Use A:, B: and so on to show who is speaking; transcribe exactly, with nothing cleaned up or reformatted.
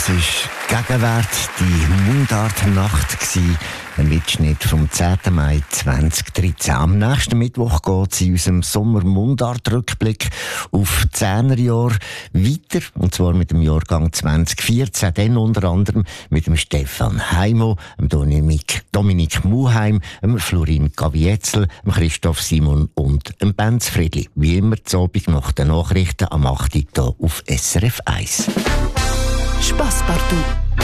A: Das ist Gegenwart, die Mundartnacht gsi. Ein Mitschnitt vom zehnten Mai zweitausenddreizehn. Am nächsten Mittwoch geht es in unserem Sommer-Mundart-Rückblick auf die Zehnerjahre weiter. Und zwar mit dem Jahrgang zweitausendvierzehn. Dann unter anderem mit dem Stefan Heimo, dem Dominik, Dominik Muheim, dem Florin Gavietzel, dem Christoph Simon und dem Benz Friedli. Wie immer zu Abend nach den Nachrichten am acht Uhr hier auf S R F eins.
B: Spass partout.